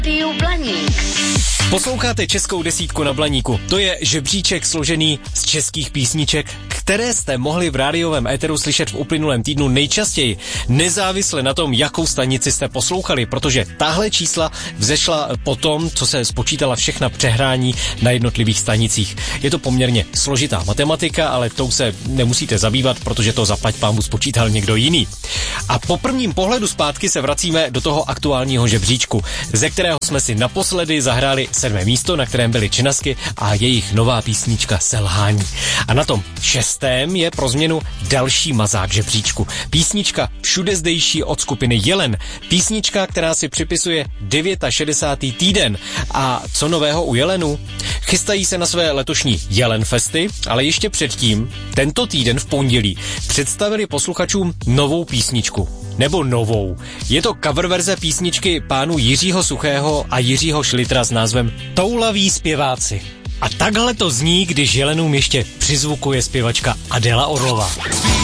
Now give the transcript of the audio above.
Posloucháte Českou desítku na Blaníku. To je žebříček složený z českých písniček, které jste mohli v rádiovém éteru slyšet v uplynulém týdnu nejčastěji, nezávisle na tom, jakou stanici jste poslouchali, protože tahle čísla vzešla po tom, co se spočítala všechna přehrání na jednotlivých stanicích. Je to poměrně složitá matematika, ale tou se nemusíte zabývat, protože to zaplať pánbůh spočítal někdo jiný. A po prvním pohledu zpátky se vracíme do toho aktuálního žebříčku, ze kterého jsme si naposledy zahráli 7. místo, na kterém byly Činasky a jejich nová písnička Selhání. A na tom 6. je pro změnu další mazák žebříčku. Písnička Všude zdejší od skupiny Jelen. Písnička, která si připisuje 69. týden. A co nového u Jelenu? Chystají se na své letošní Jelen Festy, ale ještě předtím, tento týden v pondělí, představili posluchačům novou písničku. Nebo novou. Je to cover verze písničky pánů Jiřího Suchého a Jiřího Šlitra s názvem Toulaví zpěváci. A takhle to zní, když Jelenům ještě přizvukuje zpěvačka Adela Orlová.